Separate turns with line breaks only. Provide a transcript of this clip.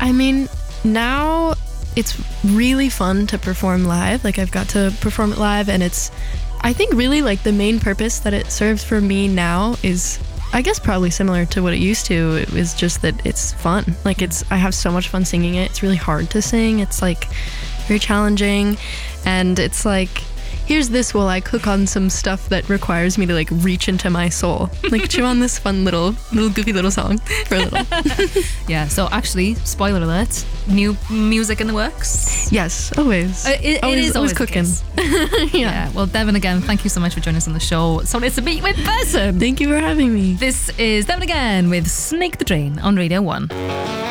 I mean, now it's really fun to perform live. Like, I've got to perform it live, and it's, I think, really, like, the main purpose that it serves for me now is, I guess, probably similar to what it used to. It was just that it's fun. Like, I have so much fun singing it. It's really hard to sing. It's, like, very challenging, and it's like, here's this while I cook on some stuff that requires me to, like, reach into my soul. Like, chew on this fun little goofy little song for a little.
Yeah, so actually, spoiler alert, new music in the works?
Yes, always.
It is always
cooking.
Yeah. Well, Devin, again, thank you so much for joining us on the show. So nice to meet you in person.
Thank you for having me.
This is Devin again with Snake the Drain on Radio 1.